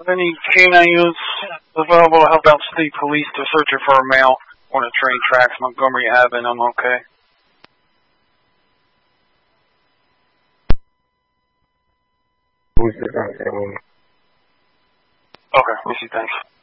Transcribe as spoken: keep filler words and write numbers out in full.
Any canine units available to help out state police to searching for a male on the train tracks, Montgomery Avenue, I'm okay. Who's the guy? Okay, we see, thanks.